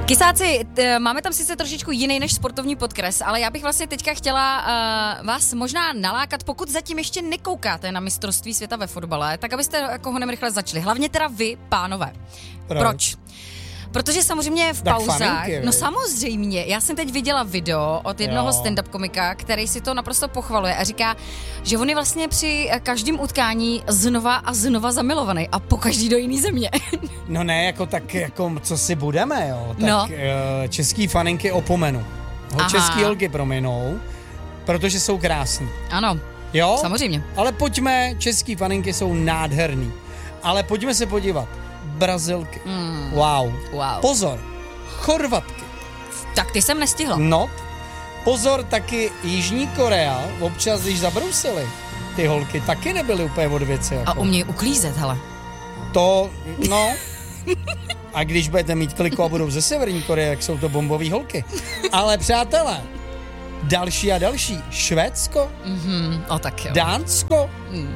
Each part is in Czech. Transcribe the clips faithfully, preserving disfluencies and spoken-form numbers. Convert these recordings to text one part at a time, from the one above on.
Kysáci, t- máme tam sice trošičku jiný než sportovní podkres, ale já bych vlastně teďka chtěla uh, vás možná nalákat, pokud zatím ještě nekoukáte na mistrovství světa ve fotbale, tak abyste jako honem rychle začali. Hlavně teda vy, pánové. Proč? Proč? Protože samozřejmě v Tak pauzách, faninky, no vy. samozřejmě, já jsem teď viděla video od jednoho Jo. stand-up komika, který si to naprosto pochvaluje a říká, že on je vlastně při každém utkání znova a znova zamilovaný a po každý do jiný země. No ne, jako tak, jako co si budeme, jo. Tak No. eh, český faninky opomenu. Ho Aha. český holky prominou, protože jsou krásný. Ano, Jo? samozřejmě. Ale pojďme, český faninky jsou nádherný. Ale pojďme se podívat. Brazilky. Mm. Wow. Wow. Pozor. Chorvatky. Tak ty jsem nestihla. No. Pozor, taky Jižní Korea, občas, když zabrousily ty holky, taky nebyly úplně od věci. Jako. A umějí uklízet, hele. To, no. A když budete mít kliku a budou ze Severní Koreje, jak jsou to bombové holky. Ale přátelé, další a další. Švédsko, Mhm, o tak jo. Dánsko, Mm.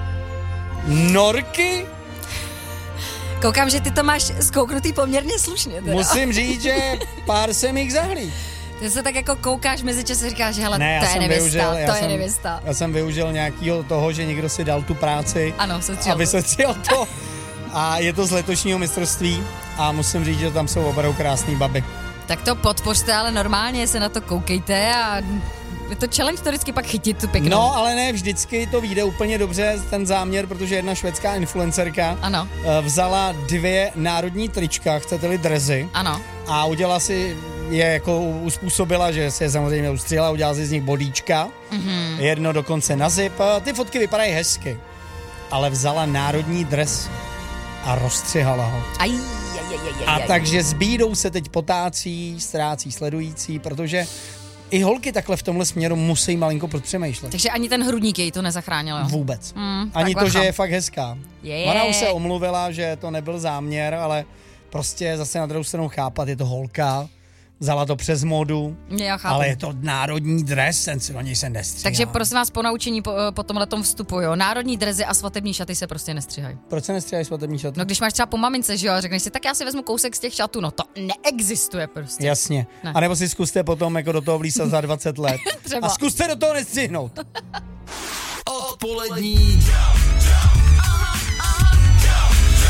Norky. Koukám, že ty to máš zkouknutý poměrně slušně teda. Musím říct, že pár jsem jich zahlíd. Ty se tak jako koukáš mezi čas a říkáš, že hele, Ne, já to je jsem nevěsta, využil, já to je jsem, nevěsta. Já jsem využil nějakého toho, že někdo si dal tu práci Ano, setřel a to. vysvětlil to. A je to z letošního mistrovství a musím říct, že tam jsou opravdu krásný baby. Tak to podpořte, ale normálně se na to koukejte a je to challenge to vždycky pak chytit tu pěknou. No, ale ne vždycky to vyjde úplně dobře, ten záměr, protože jedna švédská influencerka Ano, eh, vzala dvě národní trička, chcete-li drezy, ano. a udělala si je jako uspůsobila, že si je samozřejmě ustřihla, udělala si z nich bodíčka, Mhm. jedno dokonce na zip. Ty fotky vypadají hezky, ale vzala národní dres a rozstřihala ho. Aj, aj, aj, aj, A aj. takže s bídou se teď potácí, ztrácí sledující, protože i holky takhle v tomhle směru musí malinko podpřemýšlet. Takže ani ten hrudník jej to nezachránil, jo? Vůbec. Mm, Ani tak to, že bacha. je fakt hezká. Je. Ona už se omluvila, že to nebyl záměr, ale prostě zase na druhou stranu chápat, je to holka, vzala to přes módu, Já chápu. ale je to národní dres, ten si o něj se nestříhá. Takže prosím vás po naučení po, po tomhletom vstupu, jo, národní drezy a svatební šaty se prostě nestřihají. Proč se nestříhají svatební šaty? No když máš třeba po mamince, že jo, a řekneš si, tak já si vezmu kousek z těch šatů, no to neexistuje prostě. Jasně. Ne. A nebo si zkuste potom jako do toho vlísat za dvacet let. Třeba. A zkuste do toho nestřihnout. Odpolední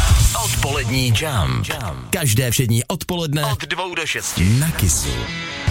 Odpolední jam. Každé všední odpoledne od dvou do šesti na Kissu.